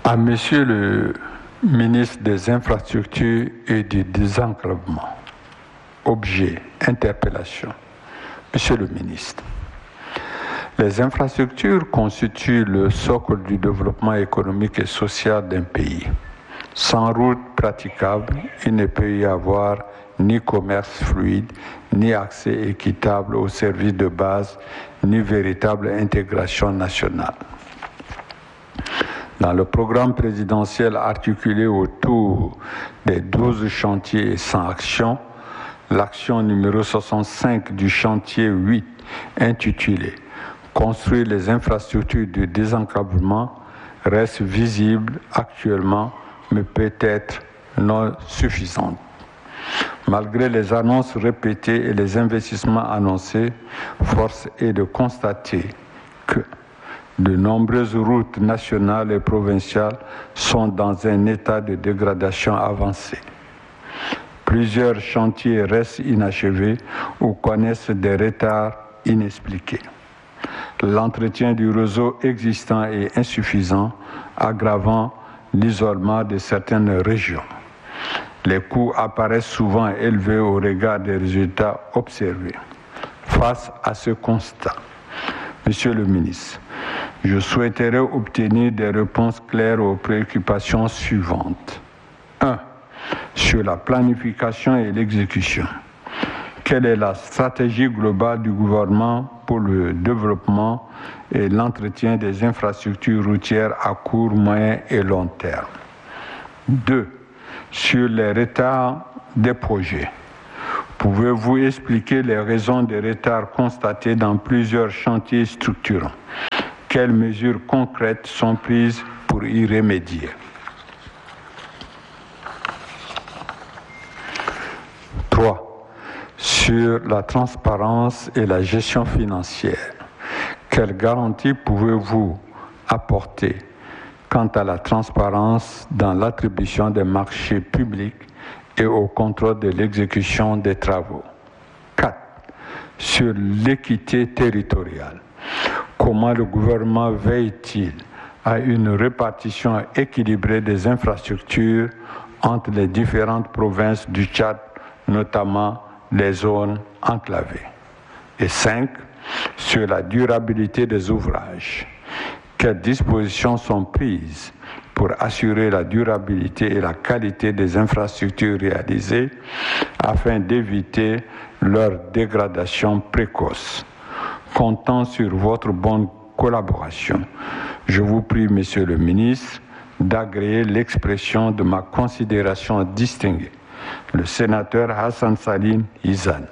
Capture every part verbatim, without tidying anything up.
À Monsieur le ministre des Infrastructures et du Désenclavement. Objet, interpellation. Monsieur le ministre, les infrastructures constituent le socle du développement économique et social d'un pays. Sans route praticable, il ne peut y avoir ni commerce fluide, ni accès équitable aux services de base, ni véritable intégration nationale. Dans le programme présidentiel articulé autour des douze chantiers et cent actions, l'action numéro soixante-cinq du chantier huit, intitulée « Construire les infrastructures de désenclavement » reste visible actuellement, mais peut être non suffisante. Malgré les annonces répétées et les investissements annoncés, force est de constater que de nombreuses routes nationales et provinciales sont dans un état de dégradation avancée. Plusieurs chantiers restent inachevés ou connaissent des retards inexpliqués. L'entretien du réseau existant est insuffisant, aggravant l'isolement de certaines régions. Les coûts apparaissent souvent élevés au regard des résultats observés. Face à ce constat, Monsieur le ministre, je souhaiterais obtenir des réponses claires aux préoccupations suivantes. un. Sur la planification et l'exécution. Quelle est la stratégie globale du gouvernement pour le développement et l'entretien des infrastructures routières à court, moyen et long terme? deux. Sur les retards des projets. Pouvez-vous expliquer les raisons des retards constatés dans plusieurs chantiers structurants? Quelles mesures concrètes sont prises pour y remédier? trois. Sur la transparence et la gestion financière, quelles garanties pouvez-vous apporter quant à la transparence dans l'attribution des marchés publics et au contrôle de l'exécution des travaux? quatre. Sur l'équité territoriale, comment le gouvernement veille-t-il à une répartition équilibrée des infrastructures entre les différentes provinces du Tchad, notamment les zones enclavées? Et cinq. Sur la durabilité des ouvrages, quelles dispositions sont prises pour assurer la durabilité et la qualité des infrastructures réalisées afin d'éviter leur dégradation précoce? Comptant sur votre bonne collaboration, je vous prie, Monsieur le ministre, d'agréer l'expression de ma considération distinguée. Le sénateur Hassan Salim Izan.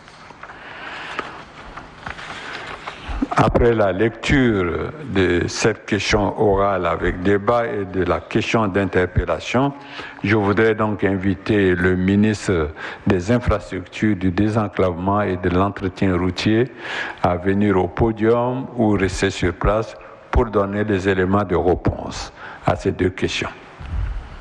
Après la lecture de cette question orale avec débat et de la question d'interpellation, je voudrais donc inviter le ministre des Infrastructures, du Désenclavement et de l'Entretien routier à venir au podium ou rester sur place pour donner des éléments de réponse à ces deux questions.